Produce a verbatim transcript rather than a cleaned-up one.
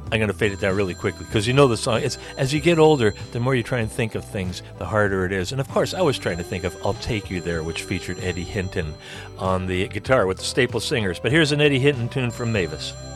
I'm going to fade it down really quickly because you know the song. It's as you get older, the more you try and think of things, the harder it is. And of course, I was trying to think of I'll Take You There, which featured Eddie Hinton on the guitar with the Staple Singers. But here's an Eddie Hinton tune from Mavis.